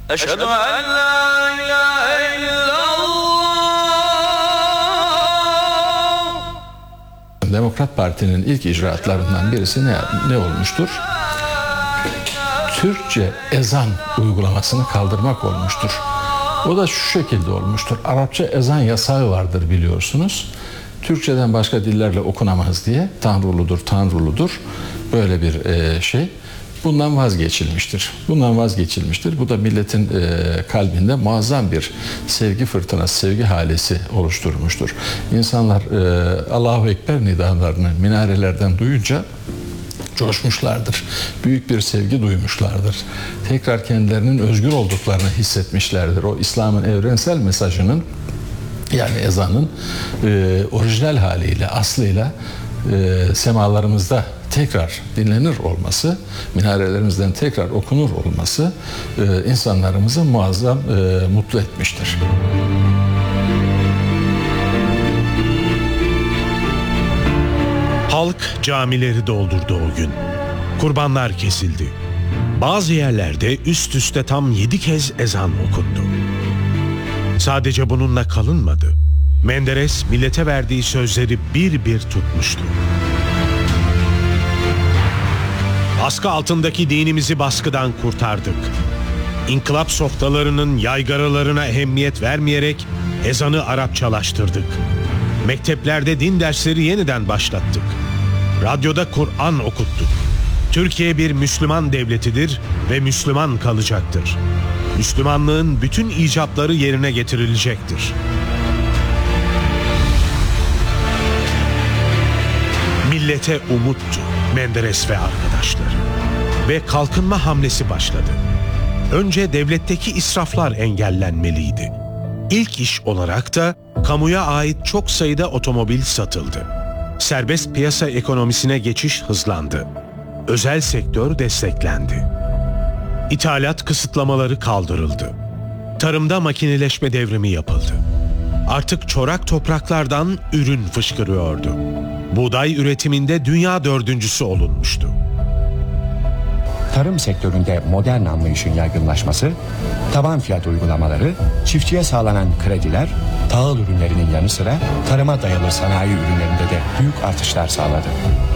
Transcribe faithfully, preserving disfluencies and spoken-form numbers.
Eşhedü en la ilahe illallah. Demokrat Parti'nin ilk icraatlarından birisi ne, ne olmuştur? Türkçe ezan uygulamasını kaldırmak olmuştur. O da şu şekilde olmuştur. Arapça ezan yasağı vardır biliyorsunuz. Türkçeden başka dillerle okunamaz diye. Tanruludur, tanruludur. Böyle bir e, şey. Bundan vazgeçilmiştir. Bundan vazgeçilmiştir. Bu da milletin e, kalbinde muazzam bir sevgi fırtınası, sevgi halesi oluşturmuştur. İnsanlar e, Allahu Ekber nidalarını minarelerden duyunca coşmuşlardır. Büyük bir sevgi duymuşlardır. Tekrar kendilerinin özgür olduklarını hissetmişlerdir. O İslam'ın evrensel mesajının, yani ezanın e, orijinal haliyle, aslıyla e, semalarımızda tekrar dinlenir olması, minarelerimizden tekrar okunur olması e, insanlarımızı muazzam e, mutlu etmiştir. Halk camileri doldurdu o gün. Kurbanlar kesildi. Bazı yerlerde üst üste tam yedi kez ezan okundu. Sadece bununla kalınmadı. Menderes millete verdiği sözleri bir bir tutmuştu. Baskı altındaki dinimizi baskıdan kurtardık. İnkılap softalarının yaygaralarına ehemmiyet vermeyerek ezanı Arapçalaştırdık. Mekteplerde din dersleri yeniden başlattık. Radyoda Kur'an okuttuk. Türkiye bir Müslüman devletidir ve Müslüman kalacaktır. Müslümanlığın bütün icapları yerine getirilecektir. Millete umuttu Menderes ve arkadaşları. Ve kalkınma hamlesi başladı. Önce devletteki israflar engellenmeliydi. İlk iş olarak da kamuya ait çok sayıda otomobil satıldı. Serbest piyasa ekonomisine geçiş hızlandı. Özel sektör desteklendi. İthalat kısıtlamaları kaldırıldı. Tarımda makineleşme devrimi yapıldı. Artık çorak topraklardan ürün fışkırıyordu. Buğday üretiminde dünya dördüncüsü olunmuştu. Tarım sektöründe modern anlayışın yaygınlaşması, taban fiyat uygulamaları, çiftçiye sağlanan krediler, tahıl ürünlerinin yanı sıra tarıma dayalı sanayi ürünlerinde de büyük artışlar sağladı.